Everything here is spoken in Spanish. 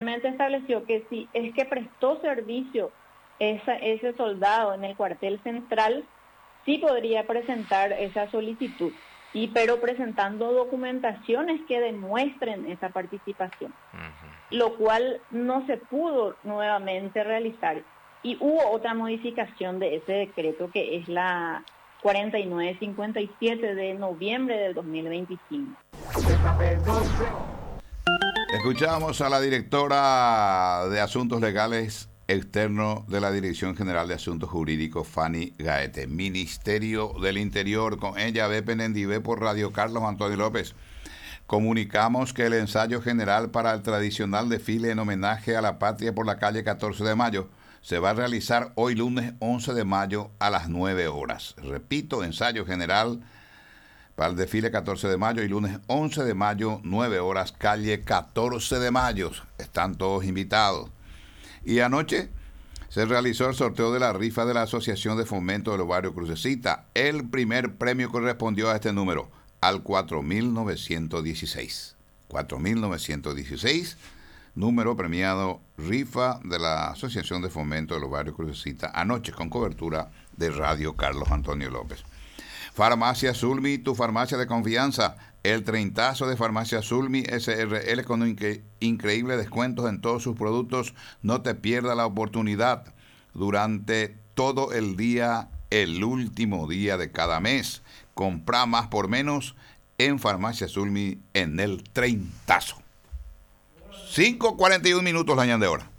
posteriormente estableció que si es que prestó servicio ese soldado en el cuartel central, sí podría presentar esa solicitud, pero presentando documentaciones que demuestren esa participación, lo cual no se pudo nuevamente realizar. Y hubo otra modificación de ese decreto, que es la 4957 de noviembre del 2025. Escuchamos a la directora de Asuntos Legales Externos de la Dirección General de Asuntos Jurídicos, Fanny Gaete. Ministerio del Interior, con ella, ve Penendive por Radio Carlos Antonio López. Comunicamos que el ensayo general para el tradicional desfile en homenaje a la patria por la calle 14 de mayo se va a realizar hoy lunes 11 de mayo a las 9 horas. Repito, ensayo general para el desfile 14 de mayo y lunes 11 de mayo, 9 horas, calle 14 de mayo. Están todos invitados. Y anoche se realizó el sorteo de la rifa de la Asociación de Fomento de los Barrios Crucecita. El primer premio correspondió a este número, al 4916. 4916, número premiado, rifa de la Asociación de Fomento de los Barrios Crucecita, anoche con cobertura de Radio Carlos Antonio López. Farmacia Zulmi, tu farmacia de confianza. El 30 de Farmacia Zulmi SRL con increíbles descuentos en todos sus productos. No te pierdas la oportunidad durante todo el día, el último día de cada mes. Compra más por menos en Farmacia Zulmi en el 30. 5:41 la ñan de hora.